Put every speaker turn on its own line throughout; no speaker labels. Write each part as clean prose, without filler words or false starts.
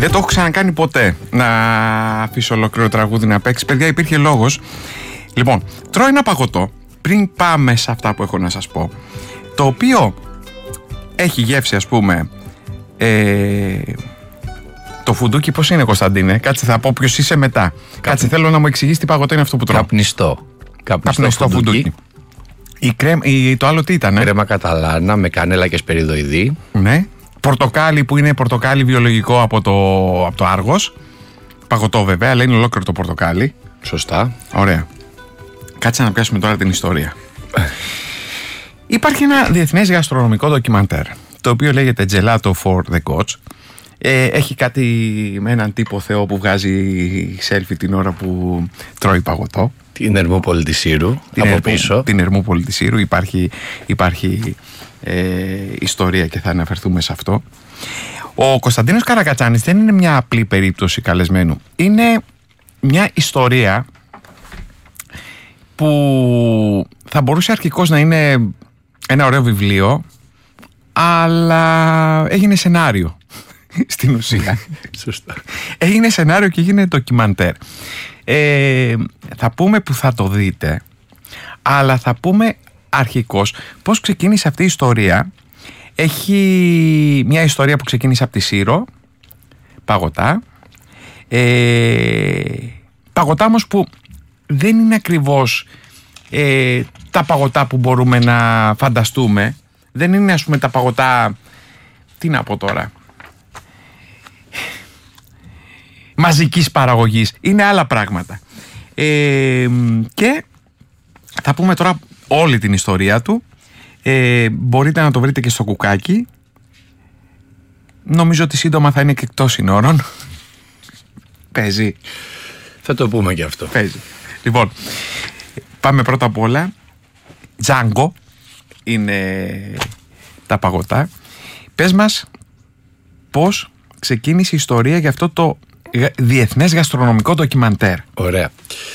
Δεν το έχω ξανακάνει ποτέ να αφήσω ολόκληρο τραγούδι να παίξει. Παιδιά, υπήρχε λόγος. Λοιπόν, τρώω ένα παγωτό πριν πάμε σε αυτά που έχω να σας πω, το οποίο έχει γεύση, ας πούμε, το φουντούκι. Πώς είναι, Κωνσταντίνε? Κάτσε, θα πω ποιος είσαι μετά. Κάτσε, θέλω να μου εξηγήσει τι παγωτό είναι αυτό που τρώω. Καπνιστό φουντούκι. Το άλλο τι ήταν?
Κρέμα καταλάνα με κανέλα και σπεριδοειδή.
Ναι. Πορτοκάλι, που είναι πορτοκάλι βιολογικό από το Άργος. Παγωτό βέβαια, αλλά είναι ολόκληρο το πορτοκάλι.
Σωστά.
Ωραία. Κάτσε να πιάσουμε τώρα την ιστορία. Υπάρχει ένα διεθνές γαστρονομικό ντοκιμαντέρ, το οποίο λέγεται Gelato for the Gods. Έχει κάτι με έναν τύπο θεό που βγάζει selfie την ώρα που τρώει παγωτό.
Την Ερμούπολη της Σύρου, από πίσω.
Την Ερμούπολη της Σύρου. Υπάρχει ιστορία και θα αναφερθούμε σε αυτό. Ο Κωνσταντίνος Καρακατσάνης δεν είναι μια απλή περίπτωση καλεσμένου. Είναι μια ιστορία που θα μπορούσε αρχικώς να είναι ένα ωραίο βιβλίο, αλλά έγινε σενάριο στην ουσία.
Σωστά.
Έγινε σενάριο και έγινε ντοκιμαντέρ. Θα πούμε που θα το δείτε, αλλά θα πούμε αρχικώς πώς ξεκίνησε αυτή η ιστορία. Έχει μια ιστορία που ξεκίνησε από τη Σύρο, παγωτά. Παγωτά όμως που δεν είναι ακριβώς τα παγωτά που μπορούμε να φανταστούμε. Δεν είναι, ας πούμε, τα παγωτά, τι να πω τώρα, μαζικής παραγωγής. Είναι άλλα πράγματα. Και θα πούμε τώρα όλη την ιστορία του. Μπορείτε να το βρείτε και στο κουκάκι. Νομίζω ότι σύντομα θα είναι και εκτός συνόρων. Παίζει.
Θα το πούμε και αυτό.
Παίζει. Λοιπόν, πάμε πρώτα απ' όλα. Django είναι τα παγωτά. Πες μας πώς ξεκίνησε η ιστορία για αυτό το διεθνές γαστρονομικό ντοκιμαντέρ.
Ωραία.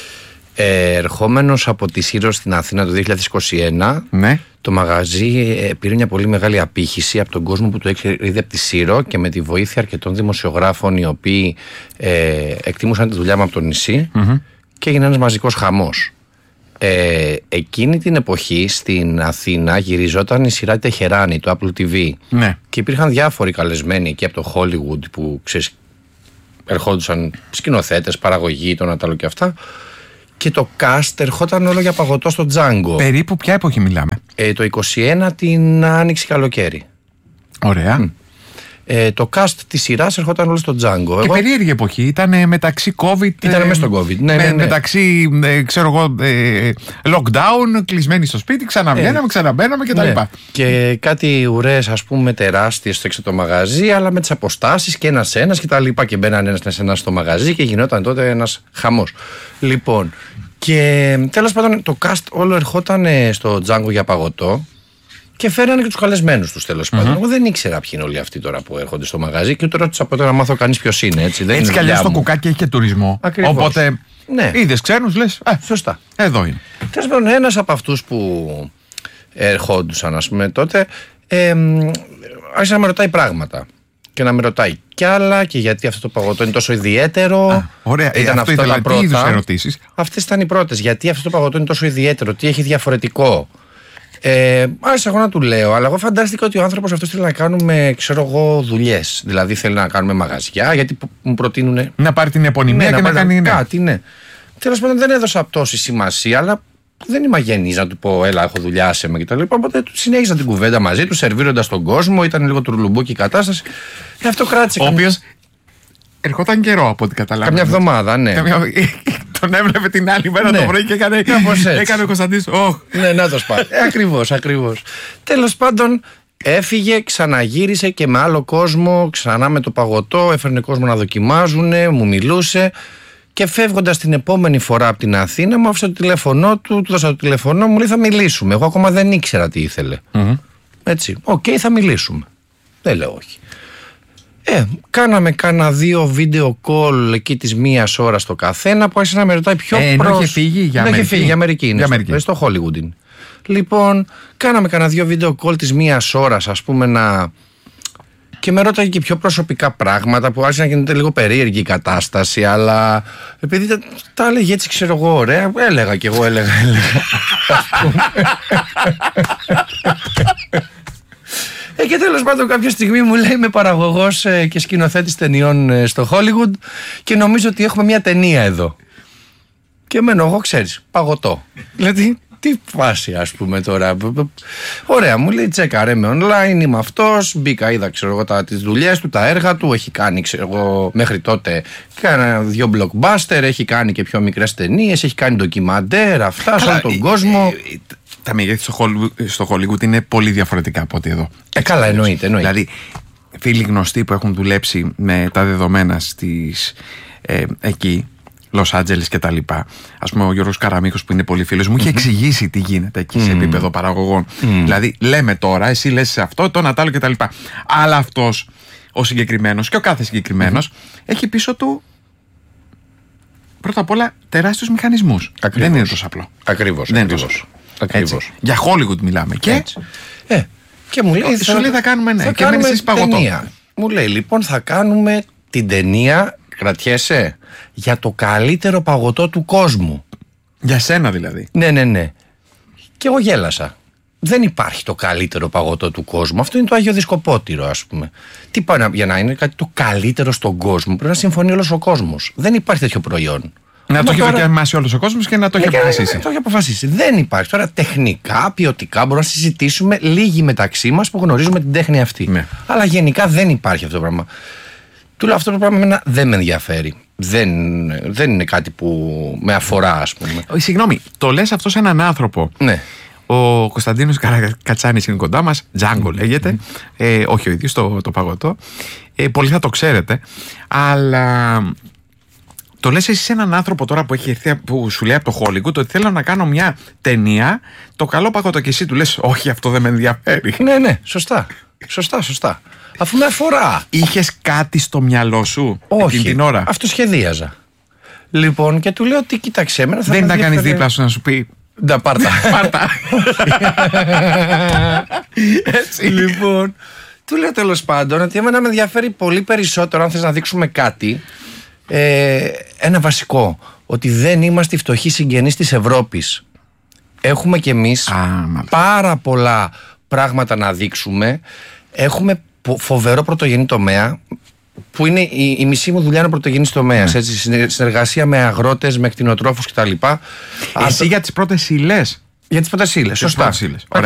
Ερχόμενος από τη Σύρο στην Αθήνα το 2021,
ναι,
το μαγαζί πήρε μια πολύ μεγάλη απήχηση από τον κόσμο που το έχει ήδη από τη Σύρο, και με τη βοήθεια αρκετών δημοσιογράφων οι οποίοι εκτιμούσαν τη δουλειά μου από το νησί, και έγινε ένας μαζικός χαμός. Εκείνη την εποχή στην Αθήνα γυριζόταν η σειρά Τεχεράνη, το Apple TV,
ναι,
και υπήρχαν διάφοροι καλεσμένοι εκεί από το Hollywood που ερχόντουσαν σκηνοθέτες, παραγωγή, τον Ατάλο και αυτά. Και το cast ερχόταν όλο για παγωτό στο Django.
Περίπου ποια εποχή μιλάμε?
Το 21, την άνοιξη καλοκαίρι.
Ωραία.
Το cast της σειράς ερχόταν όλο στο Django.
Και περίεργη εποχή. Ήταν μεταξύ COVID.
Ήταν μέσα στο COVID. Ναι.
Μεταξύ, ξέρω εγώ, lockdown, κλεισμένοι στο σπίτι, ξαναμπαίναμε κτλ. Ναι.
Και κάτι ουρές, ας πούμε, τεράστιες στο έξω το μαγαζί, αλλά με τις αποστάσεις και ένας κτλ. Και μπαίναν ένας στο μαγαζί και γινόταν τότε ένας χαμός. Λοιπόν, και τέλος πάντων το cast όλο ερχόταν στο Django για παγωτό. Και φέρανε και τους καλεσμένους τους, τέλος πάντων. Εγώ δεν ήξερα ποιοι είναι όλοι αυτοί τώρα που έρχονται στο μαγαζί, και ούτε ρώτησα ποτέ να μάθω κανείς ποιος είναι. Έτσι κι αλλιώς
το κουκάκι έχει και τουρισμό.
Ακριβώς.
Οπότε
ναι,
είδες ξένους, λες.
Σωστά.
Εδώ είναι.
Τέλος πάντων, ένας από αυτούς που ερχόντουσαν, ας πούμε, τότε, άρχισε να με ρωτάει πράγματα. Και να με ρωτάει κι άλλα, και γιατί αυτό το παγωτό είναι τόσο ιδιαίτερο.
Ωραία,
ήταν
αυτό
αυτά τα πρώτα
ερωτήσεις.
Αυτές ήταν οι πρώτες. Γιατί αυτό το παγωτό είναι τόσο ιδιαίτερο, τι έχει διαφορετικό. Άρχισα εγώ να του λέω, αλλά εγώ φαντάστηκα ότι ο άνθρωπος αυτός θέλει να κάνουμε, ξέρω εγώ, δουλειές. Δηλαδή θέλει να κάνουμε μαγαζιά, γιατί μου προτείνουν.
Να πάρει την επωνυμία και να κάνει
κάτι, ναι. Τέλος πάντων, δεν έδωσα τόση σημασία, αλλά δεν είμαι αγενής να του πω, έλα, έχω δουλειά σε με κτλ. Οπότε συνέχισα την κουβέντα μαζί του, σερβίροντας τον κόσμο, ήταν λίγο τουρλουμπούκι η κατάσταση. Και αυτό κράτησε.
Ο οποίος ερχόταν καιρό από ό,τι καταλάβαμε.
Καμιά εβδομάδα, ναι.
Τον έβλεπε την άλλη μέρα το πρωί και έκανε ο Κωνσταντίνος.
Ναι, να το σπάει. Ακριβώς. Τέλος πάντων, έφυγε, ξαναγύρισε και με άλλο κόσμο, ξανά με το παγωτό, έφερνε κόσμο να δοκιμάζουνε, μου μιλούσε. Και φεύγοντας την επόμενη φορά από την Αθήνα, μου άφησε το τηλέφωνό του δώσα το τηλέφωνό μου, λέει θα μιλήσουμε. Εγώ ακόμα δεν ήξερα τι ήθελε. Έτσι, θα μιλήσουμε. Δεν λέω όχι. Κάναμε κάνα 2 βίντεο call εκεί της 1 ώρα το καθένα, που άρχισε να με ρωτάει πιο
είχε φύγει για Αμερική.
Είχε φύγει για Αμερική, στο Hollywood είναι. Λοιπόν, κάναμε κάνα 2 βίντεο call της 1 ώρα, ας πούμε, να Και με ρώταγε και πιο προσωπικά πράγματα που άρχισε να γίνεται λίγο περίεργη η κατάσταση, αλλά επειδή τα έλεγε έτσι, ξέρω εγώ, ωραία, έλεγα κι εγώ, έλεγα. Και τέλος πάντων κάποια στιγμή μου λέει, είμαι παραγωγός και σκηνοθέτης ταινιών στο Hollywood και νομίζω ότι έχουμε μια ταινία εδώ. Και μένω εγώ, ξέρεις, παγωτό. Δηλαδή, τι φάση, ας πούμε τώρα. Ωραία, μου λέει, τσέκαρε με online, είμαι αυτός. Μπήκα, είδα, ξέρω εγώ, τις δουλειές του, τα έργα του. Έχει κάνει, ξέρω εγώ, μέχρι τότε κάνα 2 blockbuster. Έχει κάνει και πιο μικρές ταινίες. Έχει κάνει ντοκιμαντέρ, αυτά, σε όλο τον κόσμο.
Τα μεγέθη στο Hollywood είναι πολύ διαφορετικά από ό,τι εδώ.
Καλά, εννοείται.
Δηλαδή, φίλοι γνωστοί που έχουν δουλέψει με τα δεδομένα στις εκεί, Λος Άντζελες και τα λοιπά. Ας πούμε, ο Γιώργος Καραμίχος που είναι πολύ φίλος μου είχε εξηγήσει τι γίνεται εκεί σε επίπεδο παραγωγών. Δηλαδή, λέμε τώρα, εσύ λες σε αυτό, το Νατάλο και τα λοιπά. Αλλά αυτός ο συγκεκριμένος και ο κάθε συγκεκριμένος έχει πίσω του πρώτα απ' όλα τεράστιους μηχανισμούς. Δεν είναι τόσο απλό.
Ακριβώς.
Για Hollywood μιλάμε. Και,
και μου λέει,
σου λέει θα κάνουμε ναι. Και μένει εσείς παγωτό.
Μου λέει, λοιπόν, θα κάνουμε την ταινία, κρατιέσαι, για το καλύτερο παγωτό του κόσμου.
Για σένα δηλαδή.
Ναι. Και εγώ γέλασα. Δεν υπάρχει το καλύτερο παγωτό του κόσμου. Αυτό είναι το Άγιο Δισκοπότηρο, ας πούμε. Τι πάει για να είναι κάτι το καλύτερο στον κόσμο, πρέπει να συμφωνεί όλος ο κόσμος. Δεν υπάρχει τέτοιο προϊόν.
Να το έχει δοκιμάσει όλος ο κόσμος και να το έχει αποφασίσει.
Το έχει αποφασίσει. Δεν υπάρχει. Τώρα τεχνικά, ποιοτικά μπορούμε να συζητήσουμε λίγοι μεταξύ μας που γνωρίζουμε την τέχνη αυτή.
Ναι.
Αλλά γενικά δεν υπάρχει αυτό το πράγμα. Του λέω, αυτό το πράγμα εμένα δεν με ενδιαφέρει. Δεν είναι κάτι που με αφορά, ας πούμε.
Συγγνώμη, το λες αυτό σε έναν άνθρωπο.
Ναι.
Ο Κωνσταντίνος Καρακατσάνης είναι κοντά μας, Django λέγεται, όχι ο ίδιος το παγωτό. Πολλοί θα το ξέρετε, αλλά το λες εσύ σε έναν άνθρωπο τώρα που έχει έρθει, που σου λέει από το Hollywood ότι θέλω να κάνω μια ταινία, το καλό παγωτό, και εσύ του λες όχι, αυτό δεν με ενδιαφέρει.
Ναι, σωστά. Αφού με αφορά.
Είχες κάτι στο μυαλό σου
όχι,
την ώρα?
Αυτό σχεδίαζα. Λοιπόν, και του λέω ότι κοίταξε, εμένα θα
δεν ήταν κανείς δίπλα σου να σου πει
πάρτα.
Έτσι.
Λοιπόν, του λέω τέλος πάντων ότι εμένα με ενδιαφέρει πολύ περισσότερο, αν θες να δείξουμε κάτι, ένα βασικό, ότι δεν είμαστε οι φτωχοί συγγενείς της Ευρώπης. Έχουμε κι εμείς πάρα πολλά πράγματα να δείξουμε. Έχουμε φοβερό πρωτογενή τομέα, που είναι η μισή μου δουλειά είναι πρωτογενής τομέας. Έτσι, συνεργασία με αγρότες, με κτηνοτρόφους κτλ.
Εσύ για τις πρώτες ύλες.
Για τις πρώτες ύλες, σωστά.